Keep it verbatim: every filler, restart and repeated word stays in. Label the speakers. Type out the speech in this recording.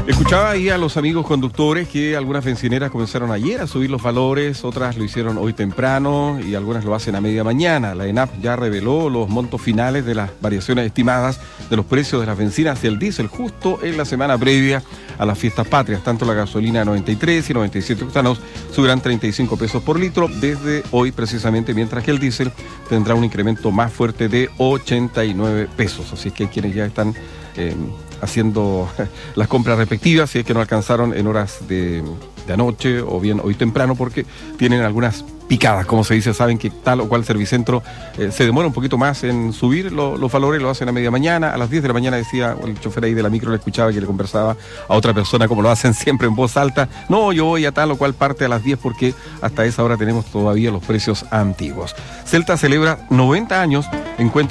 Speaker 1: Escuchaba ahí a los amigos conductores que algunas bencineras comenzaron ayer a subir los valores, otras lo hicieron hoy temprano y algunas lo hacen a media mañana. La ENAP ya reveló los montos finales de las variaciones estimadas de los precios de las bencinas y el diésel justo en la semana previa a las fiestas patrias. Tanto la gasolina noventa y tres y noventa y siete octanos subirán treinta y cinco pesos por litro desde hoy precisamente, mientras que el diésel tendrá un incremento más fuerte de ochenta y nueve pesos. Así es que hay quienes ya están Eh, haciendo las compras respectivas, si es que no alcanzaron en horas de, de anoche o bien hoy temprano, porque tienen algunas picadas, como se dice. Saben que tal o cual servicentro eh, se demora un poquito más en subir lo, los valores, lo hacen a media mañana, a las diez de la mañana. Decía el chofer ahí de la micro, le escuchaba que le conversaba a otra persona, como lo hacen siempre en voz alta: no, yo voy a tal o cual parte a las diez porque hasta esa hora tenemos todavía los precios antiguos. Celta celebra noventa años, encuentra